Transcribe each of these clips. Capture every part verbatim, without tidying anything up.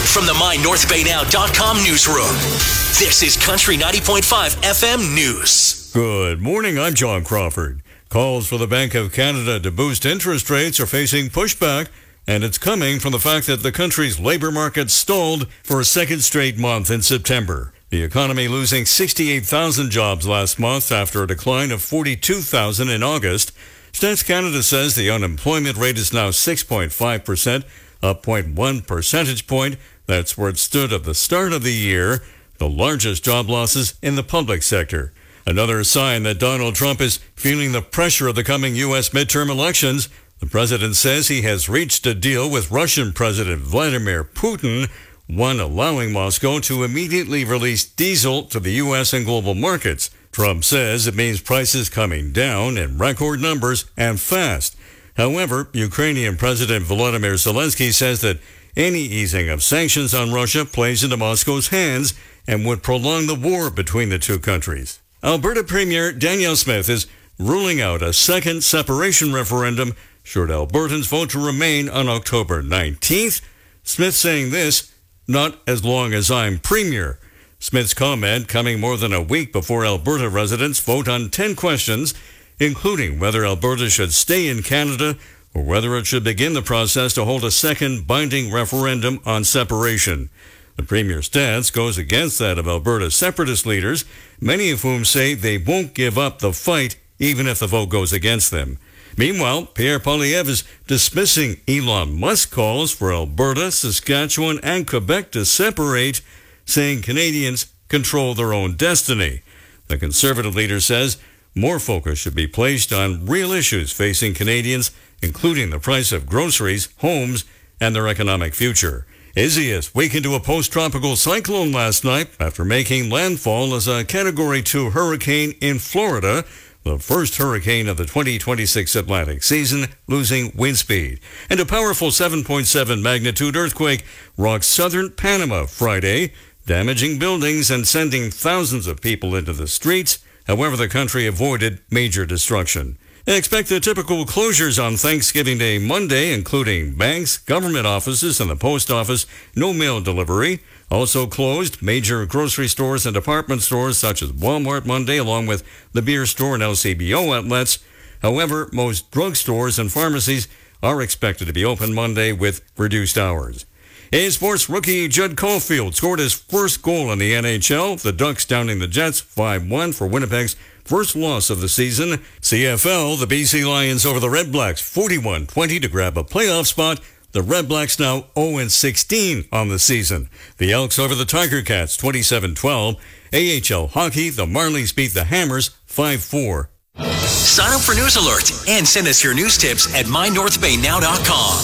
from the my north bay now dot com newsroom. This is Country ninety point five F M News. Good morning, I'm John Crawford. Calls for the Bank of Canada to boost interest rates are facing pushback, and it's coming from the fact that the country's labor market stalled for a second straight month in September. The economy losing sixty-eight thousand jobs last month after a decline of forty-two thousand in August. Stats Canada says the unemployment rate is now six point five percent, up zero point one percentage point. That's where it stood at the start of the year, the largest job losses in the public sector. Another sign that Donald Trump is feeling the pressure of the coming U S midterm elections. The president says he has reached a deal with Russian President Vladimir Putin, one allowing Moscow to immediately release diesel to the U S and global markets. Trump says it means prices coming down in record numbers and fast. However, Ukrainian President Volodymyr Zelensky says that any easing of sanctions on Russia plays into Moscow's hands and would prolong the war between the two countries. Alberta Premier Danielle Smith is ruling out a second separation referendum should Albertans vote to remain on October nineteenth. Smith saying this, "Not as long as I'm Premier." Smith's comment coming more than a week before Alberta residents vote on ten questions, including whether Alberta should stay in Canada or whether it should begin the process to hold a second binding referendum on separation. The Premier's stance goes against that of Alberta separatist leaders, many of whom say they won't give up the fight even if the vote goes against them. Meanwhile, Pierre Poilievre is dismissing Elon Musk's calls for Alberta, Saskatchewan, and Quebec to separate, saying Canadians control their own destiny. The Conservative leader says more focus should be placed on real issues facing Canadians, including the price of groceries, homes, and their economic future. Isaias weakened to a post-tropical cyclone last night after making landfall as a Category two hurricane in Florida, the first hurricane of the twenty twenty-six Atlantic season, losing wind speed. And a powerful seven point seven magnitude earthquake rocked southern Panama Friday, damaging buildings and sending thousands of people into the streets. However, the country avoided major destruction. Expect the typical closures on Thanksgiving Day Monday, including banks, government offices, and the post office. No mail delivery. Also closed, major grocery stores and department stores such as Walmart Monday, along with the beer store and L C B O outlets. However, most drugstores and pharmacies are expected to be open Monday with reduced hours. In sports, rookie Judd Caulfield scored his first goal in the N H L. The Ducks downing the Jets five one for Winnipeg's first loss of the season. C F L, the B C Lions over the Red Blacks forty-one twenty to grab a playoff spot. The Red Blacks now oh and sixteen on the season. The Elks over the Tiger Cats twenty-seven twelve. A H L hockey, the Marlies beat the Hammers five four. Sign up for News Alert and send us your news tips at my north bay now dot com.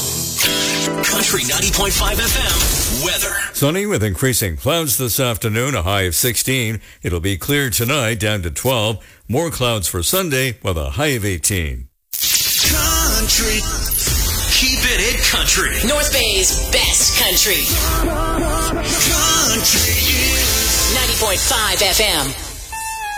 Country ninety point five F M weather. Sunny with increasing clouds this afternoon, a high of sixteen. It'll be clear tonight, down to twelve. More clouds for Sunday with a high of eighteen. Country. Keep it at country. North Bay's best country. Country is ninety point five F M.